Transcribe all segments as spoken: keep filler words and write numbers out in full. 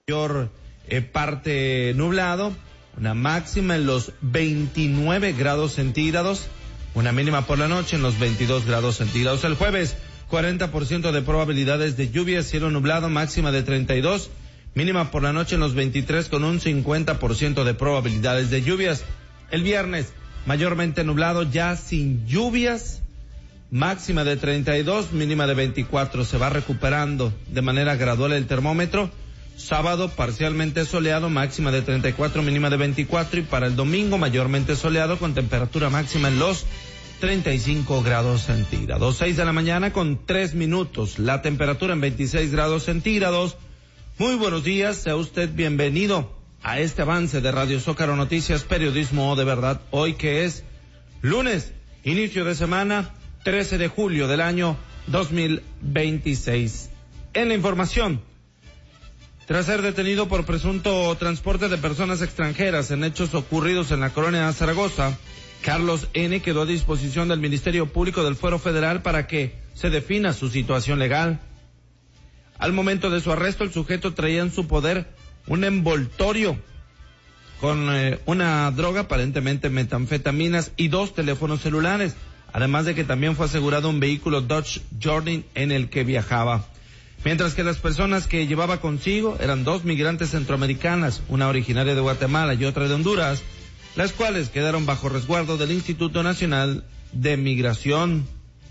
mayor eh, parte nublado, una máxima en los veintinueve grados centígrados, una mínima por la noche en los veintidós grados centígrados. El jueves, cuarenta por ciento de probabilidades de lluvia, cielo nublado, máxima de treinta y dos, mínima por la noche en los veintitrés con un cincuenta por ciento de probabilidades de lluvias. El viernes, mayormente nublado, ya sin lluvias, máxima de treinta y dos, mínima de veinticuatro. Se va recuperando de manera gradual el termómetro. Sábado, parcialmente soleado, máxima de treinta y cuatro, mínima de veinticuatro. Y para el domingo, mayormente soleado, con temperatura máxima en los treinta y cinco grados centígrados. seis de la mañana con tres minutos. La temperatura en veintiséis grados centígrados. Muy buenos días, sea usted bienvenido a este avance de Radio Zócalo Noticias, periodismo de verdad. Hoy que es lunes, inicio de semana, trece de julio del año dos mil veintiséis. En la información, tras ser detenido por presunto transporte de personas extranjeras en hechos ocurridos en la colonia de Zaragoza, Carlos N. quedó a disposición del Ministerio Público del Fuero Federal para que se defina su situación legal. Al momento de su arresto, el sujeto traía en su poder un envoltorio con eh, una droga, aparentemente metanfetaminas, y dos teléfonos celulares, además de que también fue asegurado un vehículo Dodge Journey en el que viajaba. Mientras que las personas que llevaba consigo eran dos migrantes centroamericanas, una originaria de Guatemala y otra de Honduras, las cuales quedaron bajo resguardo del Instituto Nacional de Migración.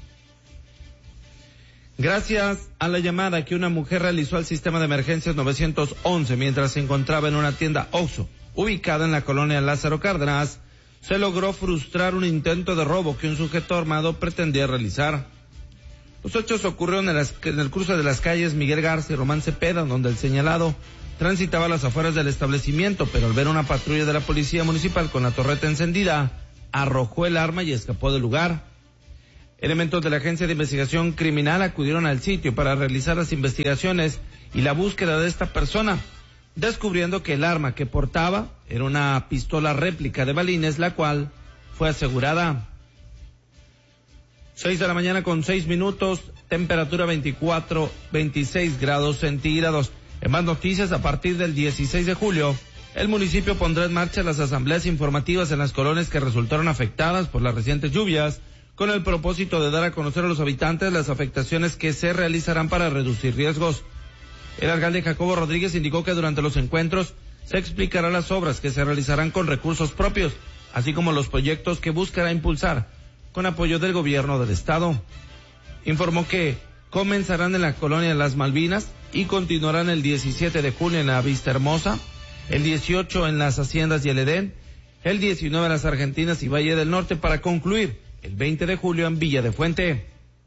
Gracias a la llamada que una mujer realizó al sistema de emergencias nueve once mientras se encontraba en una tienda Oxxo, ubicada en la colonia Lázaro Cárdenas, se logró frustrar un intento de robo que un sujeto armado pretendía realizar. Los hechos ocurrieron en, las, en el cruce de las calles Miguel Garza y Román Cepeda, donde el señalado transitaba a las afueras del establecimiento, pero al ver una patrulla de la policía municipal con la torreta encendida, arrojó el arma y escapó del lugar. Elementos de la Agencia de Investigación Criminal acudieron al sitio para realizar las investigaciones y la búsqueda de esta persona, descubriendo que el arma que portaba era una pistola réplica de balines, la cual fue asegurada. Seis de la mañana con seis minutos, temperatura veinticuatro, veintiséis grados centígrados. En más noticias, a partir del dieciséis de julio, el municipio pondrá en marcha las asambleas informativas en las colonias que resultaron afectadas por las recientes lluvias, con el propósito de dar a conocer a los habitantes las afectaciones que se realizarán para reducir riesgos. El alcalde Jacobo Rodríguez indicó que durante los encuentros se explicará las obras que se realizarán con recursos propios, así como los proyectos que buscará impulsar con apoyo del gobierno del estado. Informó que comenzarán en la colonia Las Malvinas y continuarán el diecisiete de junio en la Vista Hermosa, el dieciocho en las Haciendas y el Edén, el diecinueve en las Argentinas y Valle del Norte, para concluir el veinte de julio en Villa de Fuente.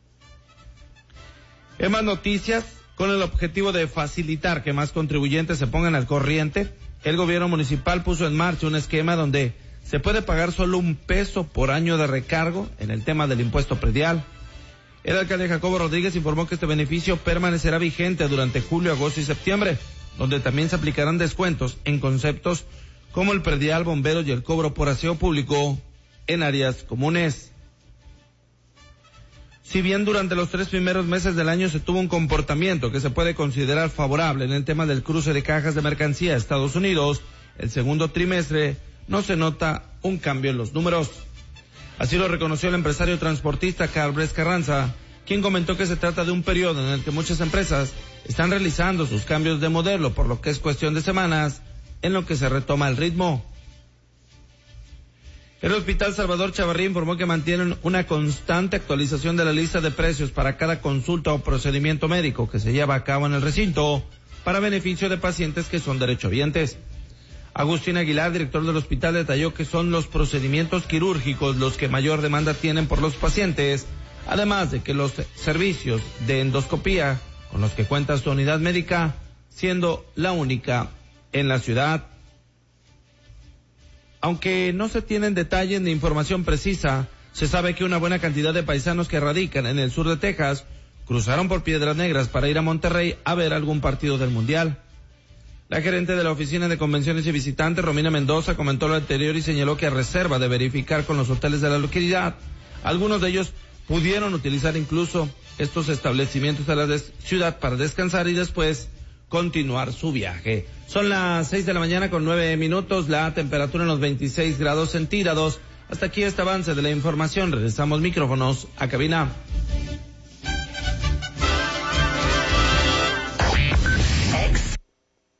En más noticias, con el objetivo de facilitar que más contribuyentes se pongan al corriente, el gobierno municipal puso en marcha un esquema donde se puede pagar solo un peso por año de recargo en el tema del impuesto predial. El alcalde Jacobo Rodríguez informó que este beneficio permanecerá vigente durante julio, agosto y septiembre, donde también se aplicarán descuentos en conceptos como el predial, bomberos y el cobro por aseo público en áreas comunes. Si bien durante los tres primeros meses del año se tuvo un comportamiento que se puede considerar favorable en el tema del cruce de cajas de mercancía a Estados Unidos, el segundo trimestre no se nota un cambio en los números. Así lo reconoció el empresario transportista Carles Carranza, quien comentó que se trata de un periodo en el que muchas empresas están realizando sus cambios de modelo, por lo que es cuestión de semanas en lo que se retoma el ritmo. El Hospital Salvador Chavarría informó que mantienen una constante actualización de la lista de precios para cada consulta o procedimiento médico que se lleva a cabo en el recinto, para beneficio de pacientes que son derechohabientes. Agustín Aguilar, director del hospital, detalló que son los procedimientos quirúrgicos los que mayor demanda tienen por los pacientes, además de que los servicios de endoscopía con los que cuenta su unidad médica, siendo la única en la ciudad. Aunque no se tienen detalles ni información precisa, se sabe que una buena cantidad de paisanos que radican en el sur de Texas cruzaron por Piedras Negras para ir a Monterrey a ver algún partido del Mundial. La gerente de la Oficina de Convenciones y Visitantes, Romina Mendoza, comentó lo anterior y señaló que a reserva de verificar con los hoteles de la localidad, algunos de ellos pudieron utilizar incluso estos establecimientos de la ciudad para descansar y después continuar su viaje. Son las seis de la mañana con nueve minutos, la temperatura en los veintiséis grados centígrados. Hasta aquí este avance de la información. Regresamos micrófonos a cabina.